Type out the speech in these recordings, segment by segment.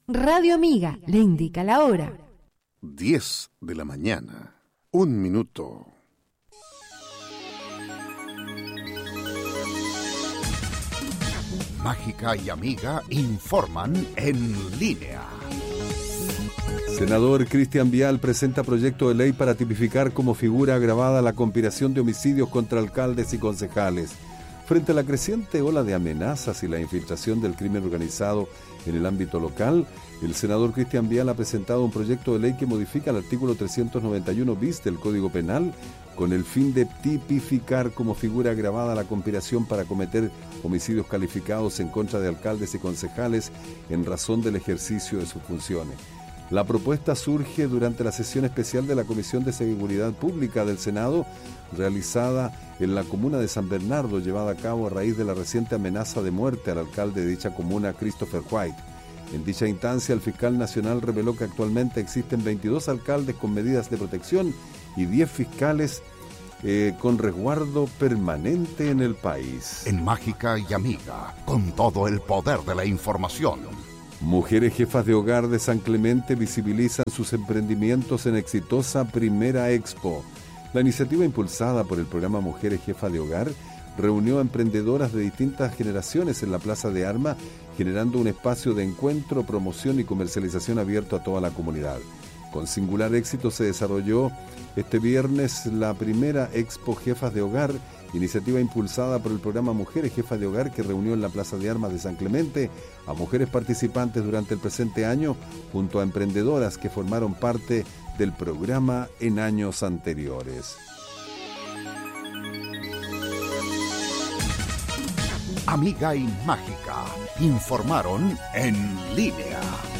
Radio Amiga le indica la hora. 10 de la mañana. 1 minuto. Mágica y Amiga informan en línea. Senador Cristian Vial presenta proyecto de ley para tipificar como figura agravada la conspiración de homicidios contra alcaldes y concejales. Frente a la creciente ola de amenazas y la infiltración del crimen organizado en el ámbito local, el senador Cristian Vial ha presentado un proyecto de ley que modifica el artículo 391 bis del Código Penal con el fin de tipificar como figura agravada la conspiración para cometer homicidios calificados en contra de alcaldes y concejales en razón del ejercicio de sus funciones. La propuesta surge durante la sesión especial de la Comisión de Seguridad Pública del Senado, realizada en la comuna de San Bernardo, llevada a cabo a raíz de la reciente amenaza de muerte al alcalde de dicha comuna, Christopher White. En dicha instancia, el fiscal nacional reveló que actualmente existen 22 alcaldes con medidas de protección y 10 fiscales con resguardo permanente en el país. En Mágica y Amiga, con todo el poder de la información. Mujeres jefas de hogar de San Clemente visibilizan sus emprendimientos en exitosa Primera Expo. La iniciativa impulsada por el programa Mujeres Jefas de Hogar reunió a emprendedoras de distintas generaciones en la Plaza de Armas, generando un espacio de encuentro, promoción y comercialización abierto a toda la comunidad. Con singular éxito se desarrolló este viernes la Primera Expo Jefas de Hogar, iniciativa impulsada por el programa Mujeres Jefas de Hogar, que reunió en la Plaza de Armas de San Clemente a mujeres participantes durante el presente año, junto a emprendedoras que formaron parte del programa en años anteriores. Amiga y Mágica informaron en línea.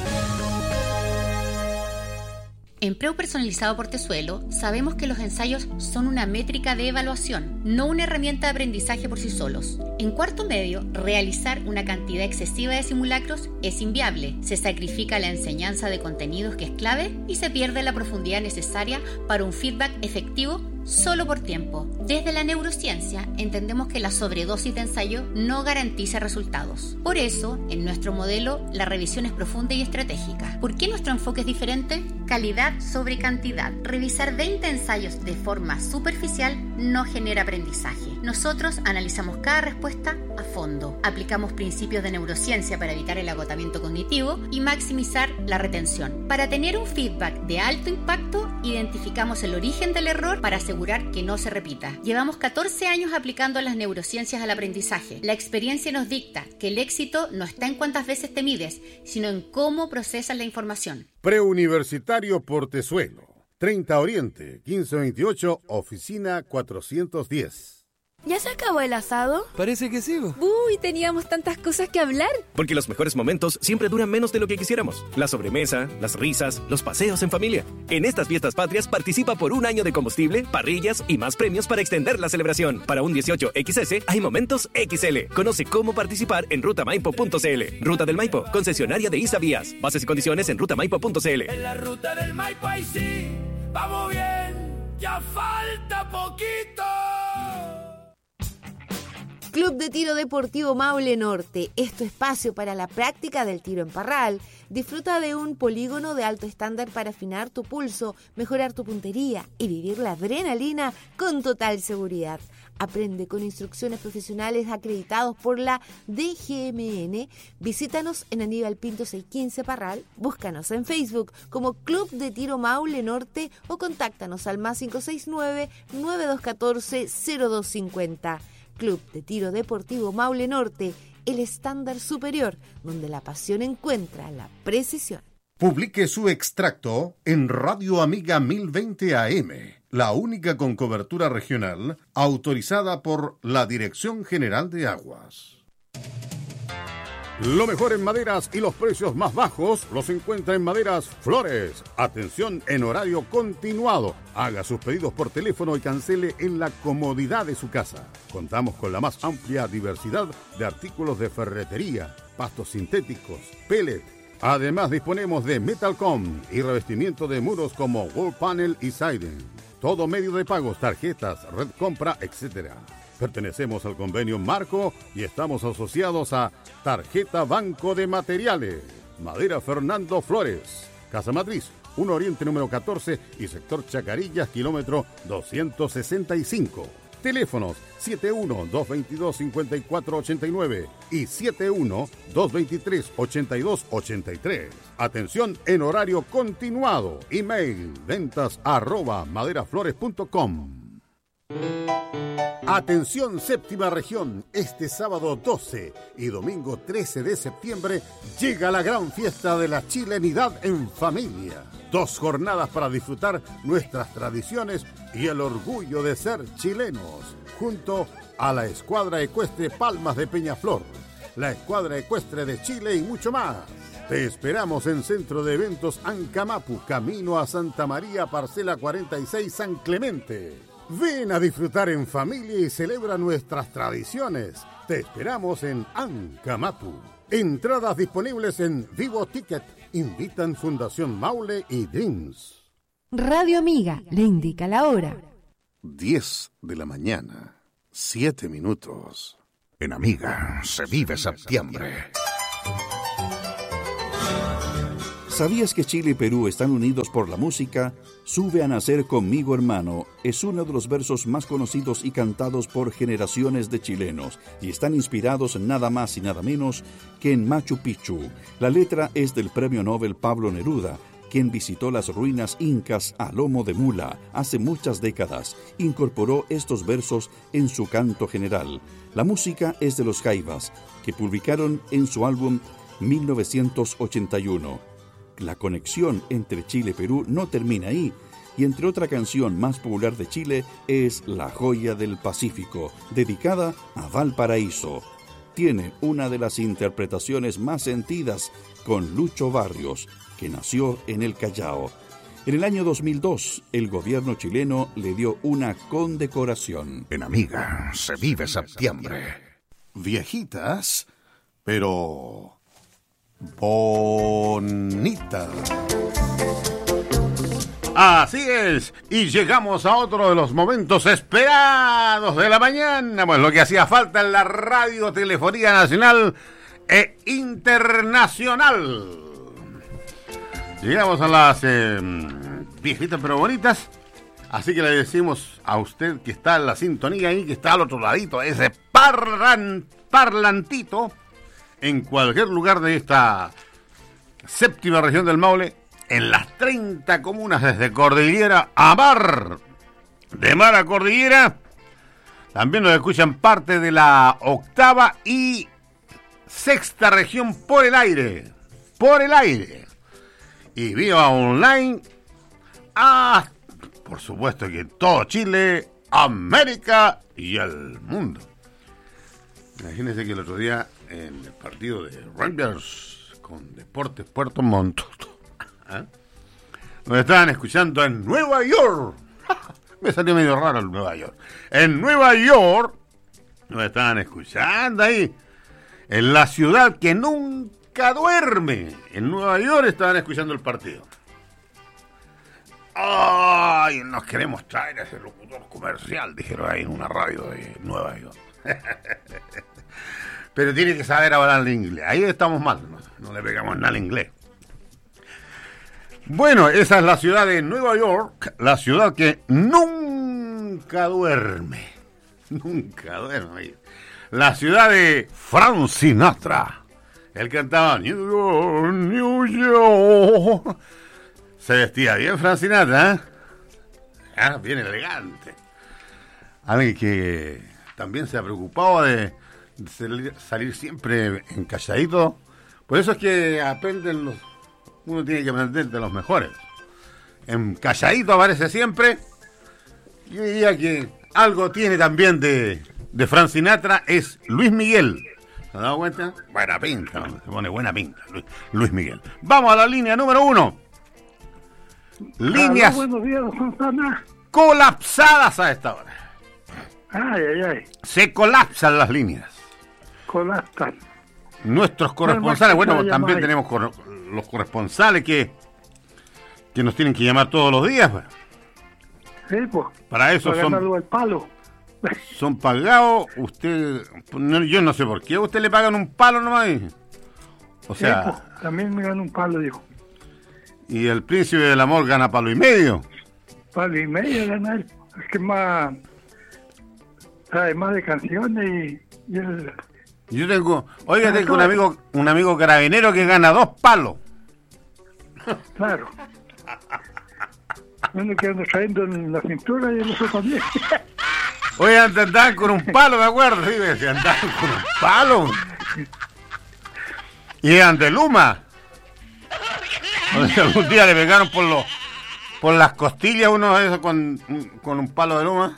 En Preu Personalizado Portezuelo sabemos que los ensayos son una métrica de evaluación, no una herramienta de aprendizaje por sí solos. En cuarto medio, realizar una cantidad excesiva de simulacros es inviable. Se sacrifica la enseñanza de contenidos que es clave y se pierde la profundidad necesaria para un feedback efectivo solo por tiempo. Desde la neurociencia entendemos que la sobredosis de ensayo no garantiza resultados. Por eso, en nuestro modelo, la revisión es profunda y estratégica. ¿Por qué nuestro enfoque es diferente? Calidad sobre cantidad. Revisar 20 ensayos de forma superficial no genera aprendizaje. Nosotros analizamos cada respuesta a fondo. Aplicamos principios de neurociencia para evitar el agotamiento cognitivo y maximizar la retención. Para tener un feedback de alto impacto, identificamos el origen del error para asegurar que no se repita. Llevamos 14 años aplicando las neurociencias al aprendizaje. La experiencia nos dicta que el éxito no está en cuántas veces te mides, sino en cómo procesas la información. Preuniversitario Portezuelo, 30 Oriente, 1528, oficina 410. ¿Ya se acabó el asado? Parece que sí. Uy, teníamos tantas cosas que hablar. Porque los mejores momentos siempre duran menos de lo que quisiéramos. La sobremesa, las risas, los paseos en familia. En estas fiestas patrias participa por un año de combustible, parrillas y más premios para extender la celebración. Para un 18XS hay momentos XL. Conoce cómo participar en rutamaipo.cl. Ruta del Maipo, concesionaria de ISA Vías. Bases y condiciones en rutamaipo.cl. En la ruta del Maipo ahí sí, vamos bien, ya falta poquito. Club de Tiro Deportivo Maule Norte es tu espacio para la práctica del tiro en parral. Disfruta de un polígono de alto estándar para afinar tu pulso, mejorar tu puntería y vivir la adrenalina con total seguridad. Aprende con instrucciones profesionales acreditados por la DGMN. Visítanos en Aníbal Pinto 615 Parral, búscanos en Facebook como Club de Tiro Maule Norte o contáctanos al más 569-9214-0250. Club de Tiro Deportivo Maule Norte, el estándar superior, donde la pasión encuentra la precisión. Publique su extracto en Radio Amiga 1020 AM, la única con cobertura regional, autorizada por la Dirección General de Aguas. Lo mejor en maderas y los precios más bajos los encuentra en Maderas Flores. Atención en horario continuado. Haga sus pedidos por teléfono y cancele en la comodidad de su casa. Contamos con la más amplia diversidad de artículos de ferretería, pastos sintéticos, pellet. Además disponemos de Metalcom y revestimiento de muros como wall panel y siding. Todo medio de pagos, tarjetas, red compra, etc. Pertenecemos al convenio Marco y estamos asociados a Tarjeta Banco de Materiales. Madera Fernando Flores. Casa Matriz, 1 Oriente número 14 y sector Chacarillas, kilómetro 265. Teléfonos 71-222-5489 y 71-223-8283. Atención en horario continuado. Email ventas@maderaflores.com. Atención séptima región, este sábado 12 y domingo 13 de septiembre llega la gran fiesta de la chilenidad en familia. 2 jornadas para disfrutar nuestras tradiciones y el orgullo de ser chilenos, junto a la Escuadra Ecuestre Palmas de Peñaflor, la Escuadra Ecuestre de Chile y mucho más. Te esperamos en Centro de Eventos Ancamapu, camino a Santa María, parcela 46, San Clemente. Ven a disfrutar en familia y celebra nuestras tradiciones. Te esperamos en Ancamapu. Entradas disponibles en Vivo Ticket. Invitan Fundación Maule y Dreams. Radio Amiga le indica la hora. 10 de la mañana, 7 minutos. En Amiga se vive septiembre. ¿Sabías que Chile y Perú están unidos por la música? Sube a nacer conmigo, hermano. Es uno de los versos más conocidos y cantados por generaciones de chilenos y están inspirados nada más y nada menos que en Machu Picchu. La letra es del premio Nobel Pablo Neruda, quien visitó las ruinas incas a lomo de mula hace muchas décadas. Incorporó estos versos en su canto general. La música es de los Jaivas, que publicaron en su álbum 1981. La conexión entre Chile y Perú no termina ahí, y entre otra canción más popular de Chile es La Joya del Pacífico, dedicada a Valparaíso. Tiene una de las interpretaciones más sentidas con Lucho Barrios, que nació en el Callao. En el año 2002, el gobierno chileno le dio una condecoración. En Amiga se vive septiembre. Viejitas, pero bonita. Así es, y llegamos a otro de los momentos esperados de la mañana, pues lo que hacía falta en la radiotelefonía nacional e internacional. Llegamos a las viejitas pero bonitas, así que le decimos a usted que está en la sintonía ahí, que está al otro ladito, ese parlantito, en cualquier lugar de esta séptima región del Maule, en las 30 comunas desde cordillera a mar, de mar a cordillera. También nos escuchan parte de la octava y sexta región por el aire, y vía online, por supuesto que todo Chile, América y el mundo. Imagínense que el otro día en el partido de Rangers con Deportes Puerto Montt, nos estaban escuchando en Nueva York. Me salió medio raro el Nueva York. En Nueva York nos estaban escuchando ahí, en la ciudad que nunca duerme. En Nueva York estaban escuchando el partido. ¡Ay! Nos queremos traer a ese locutor comercial, dijeron ahí en una radio de Nueva York. Pero tiene que saber hablar el inglés. Ahí estamos mal, no le pegamos nada al inglés. Bueno, esa es la ciudad de Nueva York, la ciudad que nunca duerme. Nunca duerme. La ciudad de Frank Sinatra. Él cantaba New York, New York. Se vestía bien Frank Sinatra, ¿eh? Bien elegante. Alguien que también se ha preocupado de salir siempre encalladito. Por eso es que uno tiene que aprender de los mejores. Encalladito aparece siempre. Yo diría que algo tiene también de Frank Sinatra, es Luis Miguel. ¿Se han dado cuenta? Buena pinta, ¿no? Se pone buena pinta Luis Miguel. Vamos a la línea número 1. Líneas buenos días, Santana. Colapsadas a esta hora. Ay. Se colapsan las líneas. Colapsan. Nuestros corresponsales, bueno, también tenemos los corresponsales que nos tienen que llamar todos los días. Pues. Sí, pues. Para eso el palo. Son pagados. Usted, yo no sé por qué. ¿Usted le pagan un palo nomás? O sea... pues, también me gana un palo, dijo. ¿Y el príncipe del amor gana palo y medio? Palo y medio gana él. Es que más... sabe más de canciones y él... Yo tengo... Oiga, tengo un amigo carabinero que gana 2 palos. Claro. Uno que anda trayendo en la cintura y el otro también. Oye, antes andaban con un palo, me acuerdo. Sí, me andaban con un palo. Y eran de Luma. Algún día le pegaron por las costillas uno de esos con un palo de Luma.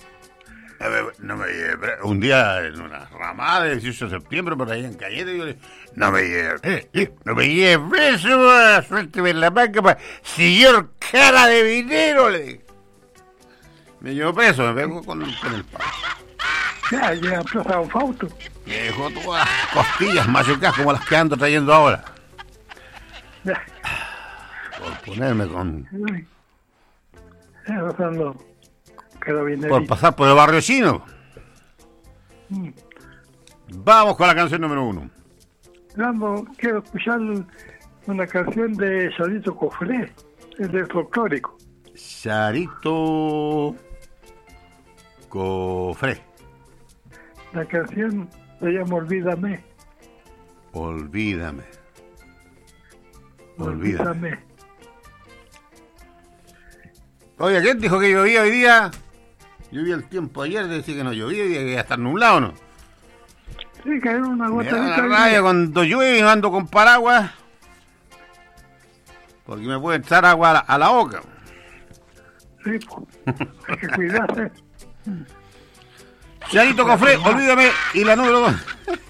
Un día en una ramada del 18 de septiembre por ahí en Cañete, yo le no me lleve preso, suélteme la banca, señor cara de vinero, le dije. Me llevó preso, me pegó con el palo. Ya, llega Plaza Don Fausto. Me dejó todas las costillas machucadas como las que ando trayendo ahora. Ya. Por ponerme con... Esos son los carabineros. Por pasar por el barrio chino. Vamos con la canción número 1. Quiero escuchar una canción de Charito Cofré, el del folclórico. Charito Cofré. La canción se llama Olvídame. Olvídame. Oye, ¿quién dijo que llovía hoy día? Llovía el tiempo ayer, decía que no llovía y que iba a estar nublado, ¿no? Sí, cayeron una gota de la raya cuando llueve y ando con paraguas. Porque me puede echar agua a la boca. Sí, pues, hay que cuidarse. Charito Cofré, olvídame. Y la número 2.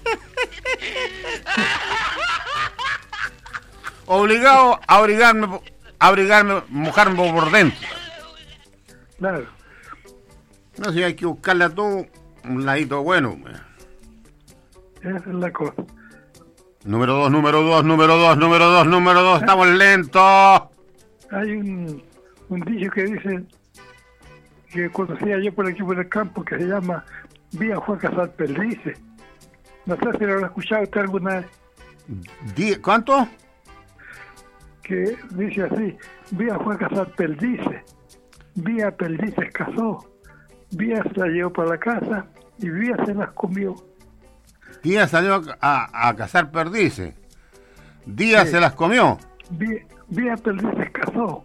Obligado a abrigarme, mojarme por dentro. Claro. No sé, hay que buscarle a todo un ladito bueno. Esa es la cosa. Número 2, estamos lentos. Hay un dicho que dice, que conocía yo por aquí por el campo, que se llama Vía fue a cazar perdices. No sé si lo han escuchado usted alguna vez. ¿Cuánto? Que dice así, Vía fue a cazar perdices. Vía perdices cazó. Vía se la llevó para la casa y Vía se las comió. Vía salió a cazar perdices. Vía se las comió. Vía perdices cazó.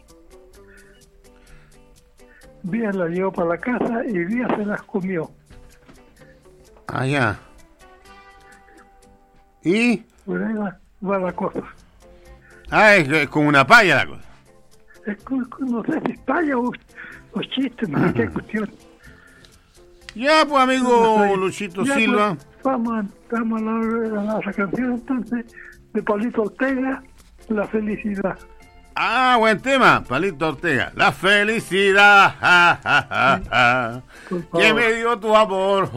Vía la llevó para la casa y Vía se las comió. Ah, ya. ¿Y? Por ahí va la cosa. Ah, es como una paya la cosa. No sé si es paya o chiste, no sé qué cuestión. Ya, pues, amigo Luchito ya, Silva. Pues, vamos a la otra canción entonces de Palito Ortega, La Felicidad. Ah, buen tema, Palito Ortega. La felicidad, que me dio tu amor,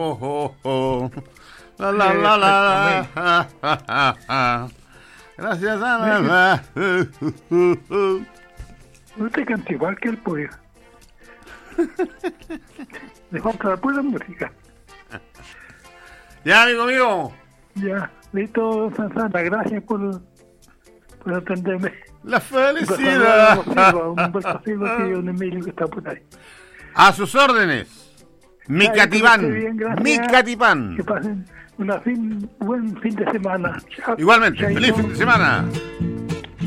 la. Gracias a la. No te canta igual que el pollo. Le falta la pura música. Ya, amigo mío. Ya, listo, Sansana, gracias por atenderme. La felicidad. Un Silva, que un Emilio que está por ahí. A sus órdenes. Micatipán. Micatipán. Que pasen buen fin de semana. Igualmente, feliz fin de semana.